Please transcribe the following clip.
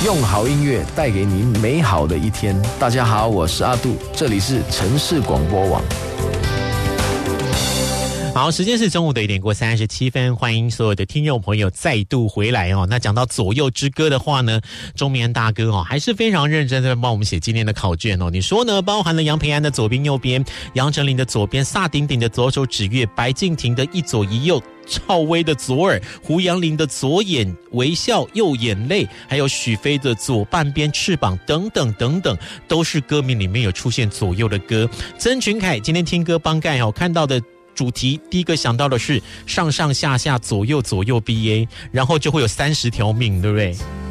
用好音乐带给您美好的一天。大家好，我是阿杜，这里是城市广播网。 好，时间是中午的1点过37分，欢迎所有的听众朋友再度回来哦。那讲到左右之歌的话呢，钟明安大哥哦还是非常认真的帮我们写今天的考卷哦。你说呢？包含了杨培安的左边右边，杨丞琳的左边，萨顶顶的左手指月，白敬亭的一左一右，赵薇的左耳，胡杨林的左眼微笑右眼泪，还有许飞的左半边翅膀等等等等，都是歌名里面有出现左右的歌。曾群凯今天听歌帮盖哦，看到的主题第一个想到的是上上下下左右左右 BA， 然后就会有30条命，对不对？